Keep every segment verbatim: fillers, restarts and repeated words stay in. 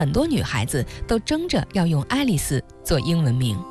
很多女孩子都争着要用爱丽丝做英文名。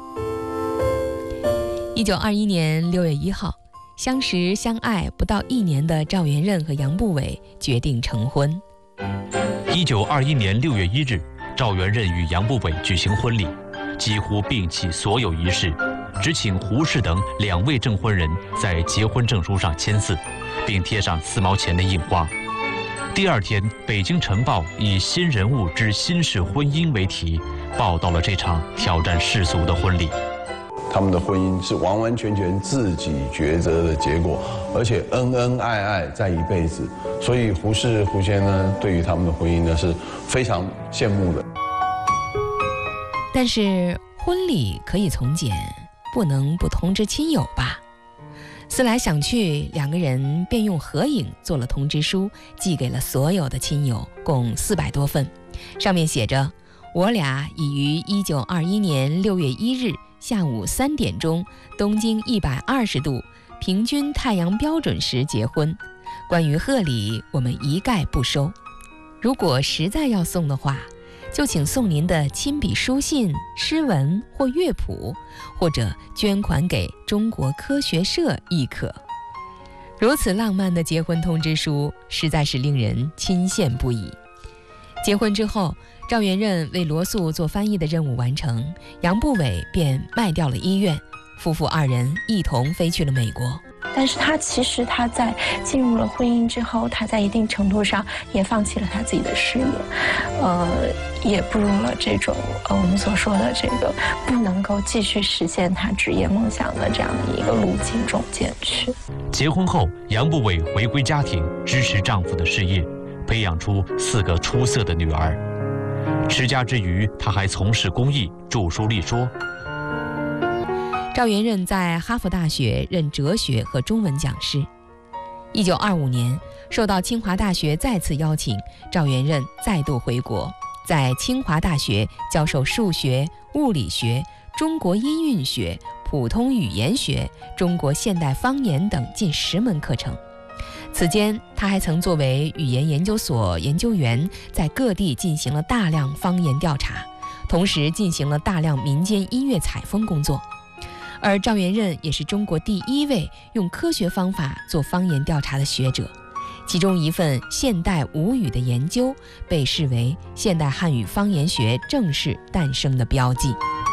一九二一年六月一号，相识相爱不到一年的赵元任和杨步伟决定成婚。 一九二一年六月一日，赵元任与杨步伟举行婚礼，几乎摒弃所有仪式，只请胡适等两位证婚人在结婚证书上签字，并贴上四毛钱的印花。第二天，《北京晨报》以“新人物之新式婚姻”为题，报道了这场挑战世俗的婚礼。 他们的婚姻是完完全全自己抉择的结果，而且恩恩爱爱在一辈子，所以胡适胡先生对于他们的婚姻呢是非常羡慕的。 但是婚礼可以从简，不能不通知亲友吧？思来想去，两个人便用合影做了通知书，寄给了所有的亲友，共四百多份。上面写着：我俩已于一九二一年六月一日下午三点钟，东经一百二十度，平均太阳标准时结婚。关于贺礼，我们一概不收。如果实在要送的话，就请送您的亲笔书信、诗文或乐谱，或者捐款给中国科学社亦可。如此浪漫的结婚通知书，实在是令人钦羡不已。结婚之后，赵元任为罗素做翻译的任务完成，杨步伟便卖掉了医院，夫妇二人一同飞去了美国。 但是他其实他在进入了婚姻之后，他在一定程度上也放弃了他自己的事业，呃，也步入了这种呃我们所说的这个不能够继续实现他职业梦想的这样的一个路径中间去。 结婚后，杨步伟回归家庭，支持丈夫的事业，培养出四个出色的女儿。持家之余，他还从事公益，著书立说。 赵元任在哈佛大学任哲学和中文讲师。一九二五年，受到清华大学再次邀请，赵元任再度回国，在清华大学教授数学、物理学、中国音韵学、普通语言学、中国现代方言等近十门课程。此间，他还曾作为语言研究所研究员，在各地进行了大量方言调查，同时进行了大量民间音乐采风工作。而赵元任也是中国第一位用科学方法做方言调查的学者，其中一份现代吴语的研究被视为现代汉语方言学正式诞生的标记。